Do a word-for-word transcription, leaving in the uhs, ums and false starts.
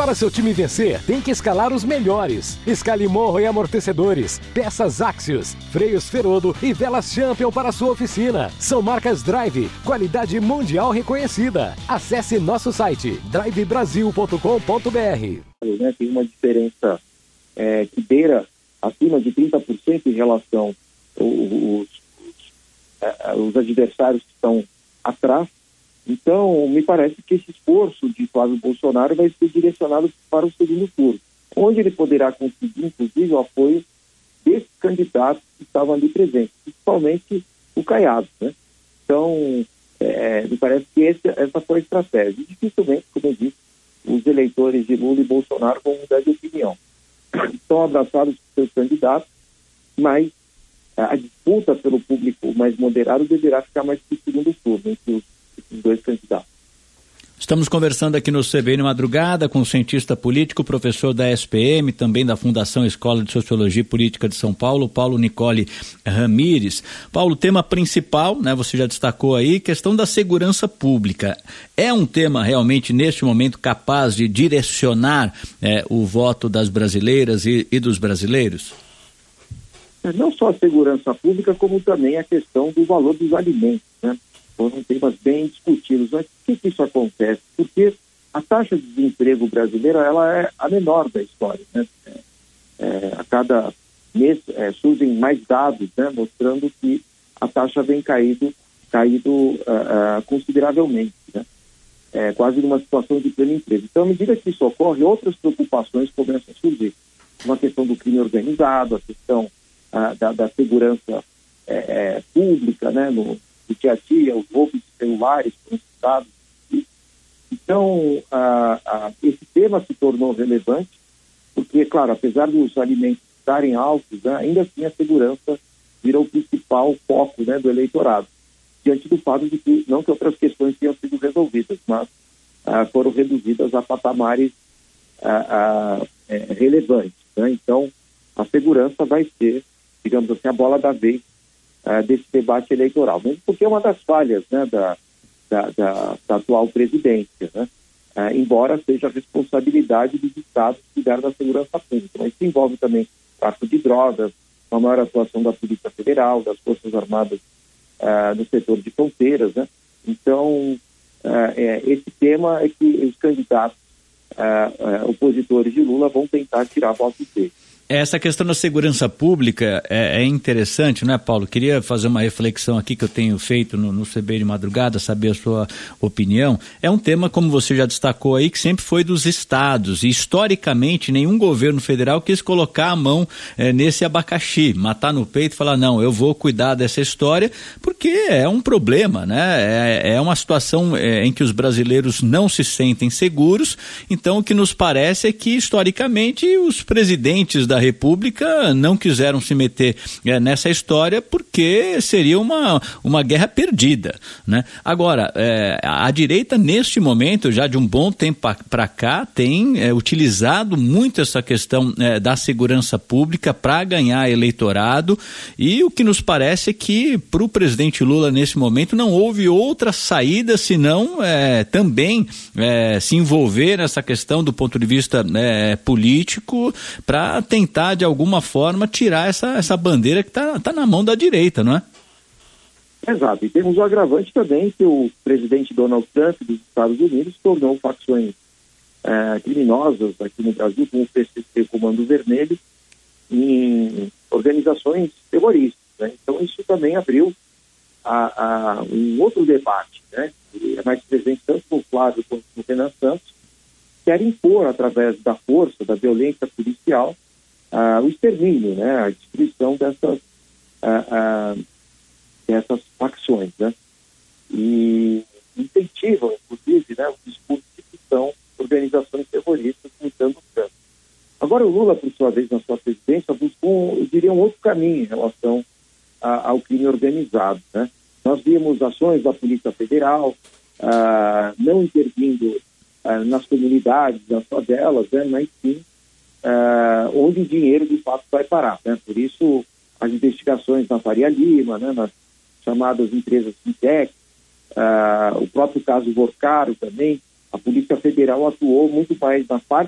Para seu time vencer, tem que escalar os melhores. Escale morro e amortecedores, peças Axios, freios Ferodo e velas Champion para sua oficina. São marcas Drive, qualidade mundial reconhecida. Acesse nosso site drive brasil ponto com ponto b r. Né, tem uma diferença é, que beira acima de trinta por cento em relação aos, os adversários que estão atrás. Então, me parece que esse esforço de Flávio Bolsonaro vai ser direcionado para o segundo turno, onde ele poderá conseguir, inclusive, o apoio desses candidatos que estavam ali presentes, principalmente o Caiado, né? Então, é, me parece que esse, essa foi a estratégia. E dificilmente, como eu disse, os eleitores de Lula e Bolsonaro vão mudar de opinião. Estão abraçados por seus candidatos, mas a disputa pelo público mais moderado deverá ficar mais para o segundo turno, entre os, os dois candidatos. Estamos conversando aqui no C B N Madrugada com o cientista político, professor da S P M, também da Fundação Escola de Sociologia e Política de São Paulo, Paulo Nicole Ramires. Paulo, o tema principal, né, você já destacou aí, questão da segurança pública. É um tema realmente, neste momento, capaz de direcionar é, o voto das brasileiras e, e dos brasileiros? Não só a segurança pública, como também a questão do valor dos alimentos, né? Foram temas bem discutidos. Mas por que, que isso acontece? Porque a taxa de desemprego brasileira ela é a menor da história, né? É, é, a cada mês é, surgem mais dados, né, mostrando que a taxa vem caído, caído uh, uh, consideravelmente, né? É, quase numa situação de pleno emprego. Então, à medida que isso ocorre, outras preocupações começam a surgir. Uma questão do crime organizado, a questão uh, da, da segurança é, é, pública, né, no do dia a dia, os roubos de celulares foram citados. Então, ah, ah, esse tema se tornou relevante, porque, claro, apesar dos alimentos estarem altos, né, ainda assim a segurança virou o principal foco, né, do eleitorado, diante do fato de que, não que outras questões tenham sido resolvidas, mas ah, foram reduzidas a patamares ah, ah, é, relevantes, né? Então, a segurança vai ser, digamos assim, a bola da vez Uh, desse debate eleitoral, mesmo porque é uma das falhas, né, da, da, da, da atual presidência, né? Uh, embora seja a responsabilidade dos estados cuidar da segurança pública, mas isso envolve também tráfico de drogas, uma maior atuação da Polícia Federal, das Forças Armadas uh, no setor de fronteiras, né? Então, uh, é, esse tema é que os candidatos uh, uh, opositores de Lula vão tentar tirar votos dele. Essa questão da segurança pública é, é interessante, não é, Paulo? Queria fazer uma reflexão aqui que eu tenho feito no, no C B de Madrugada, saber a sua opinião. É um tema, como você já destacou aí, que sempre foi dos estados e, historicamente, nenhum governo federal quis colocar a mão é, nesse abacaxi, matar no peito e falar, não, eu vou cuidar dessa história, porque é um problema, né? É, é uma situação é, em que os brasileiros não se sentem seguros. Então, o que nos parece é que, historicamente, os presidentes da República não quiseram se meter é, nessa história porque seria uma, uma guerra perdida, né? Agora, é, a direita neste momento, já de um bom tempo para cá, tem é, utilizado muito essa questão é, da segurança pública para ganhar eleitorado, e o que nos parece é que para o presidente Lula nesse momento não houve outra saída senão é, também é, se envolver nessa questão do ponto de vista é, político para tentar tentar, de alguma forma, tirar essa, essa bandeira que está tá na mão da direita, não é? Exato. E temos o agravante também que o presidente Donald Trump dos Estados Unidos tornou facções é, criminosas aqui no Brasil, como o P C C, Comando Vermelho, em organizações terroristas, né? Então isso também abriu a, a um outro debate, né? Que é mais presente tanto no Flávio quanto no Renan Santos, quer impor, através da força, da violência policial, Uh, o extermínio, né, a destruição dessas, uh, uh, dessas facções, né, e incentivam, inclusive, né, o discurso de que são organizações terroristas imitando o Trump. Agora, o Lula, por sua vez, na sua presidência, buscou, eu diria, um outro caminho em relação a, ao crime organizado, né. Nós vimos ações da Polícia Federal uh, não intervindo uh, nas comunidades, nas favelas, né, mas sim Uh, onde o dinheiro de fato vai parar, né? Por isso as investigações na Faria Lima, né, nas chamadas empresas fintech, uh, o próprio caso Vorcaro também, a Polícia Federal atuou muito mais na parte